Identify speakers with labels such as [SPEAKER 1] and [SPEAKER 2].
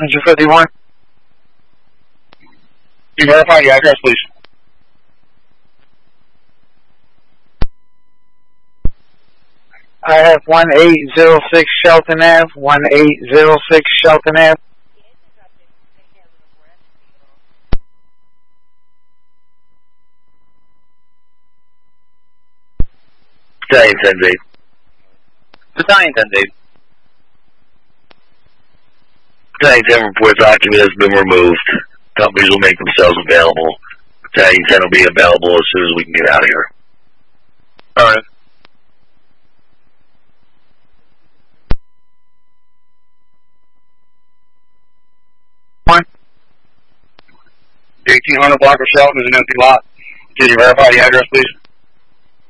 [SPEAKER 1] 51.
[SPEAKER 2] Can you verify the address, please?
[SPEAKER 1] I have 1806 Shelton Ave, 1806 Shelton Ave.
[SPEAKER 3] Battalion 10, Dave.
[SPEAKER 4] Battalion 10, Dave.
[SPEAKER 3] Battalion 10 reports document has been removed. Companies will make themselves available. Battalion 10 will be available as soon as we can get out of here.
[SPEAKER 4] Alright.
[SPEAKER 1] One.
[SPEAKER 2] 1800 block of Shelton is an empty lot. Can you verify the address, please?